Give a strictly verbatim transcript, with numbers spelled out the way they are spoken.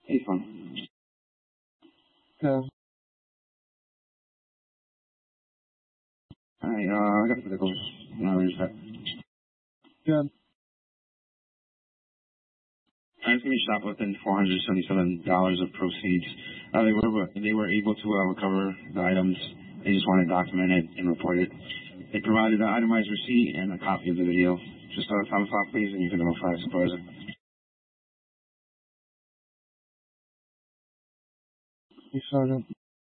Hey, fun. Okay. Hi, uh, I got the particulars. No, there's that. Good. I was going to be shoplifting four hundred seventy-seven dollars of proceeds. Uh, they were they were able to uh, recover the items. They just wanted to document it and report it. They provided an itemized receipt and a copy of the video. Just uh, time file, please, and you can notify the supervisor. You Sergeant.